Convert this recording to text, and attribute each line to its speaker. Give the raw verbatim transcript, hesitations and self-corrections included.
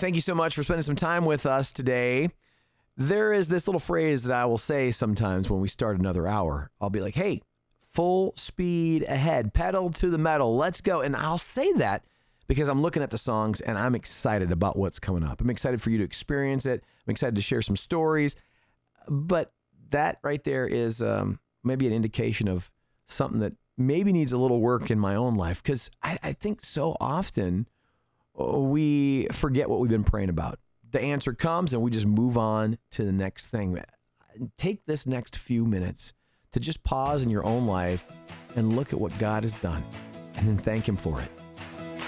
Speaker 1: thank you so much for spending some time with us today. There is this little phrase that I will say sometimes when we start another hour. I'll be like, hey, full speed ahead, pedal to the metal, let's go. And I'll say that because I'm looking at the songs and I'm excited about what's coming up. I'm excited for you to experience it. I'm excited to share some stories. But that right there is um, maybe an indication of something that maybe needs a little work in my own life, because I, I think so often we forget what we've been praying about. The answer comes and we just move on to the next thing. Take this next few minutes to just pause in your own life and look at what God has done and then thank him for it.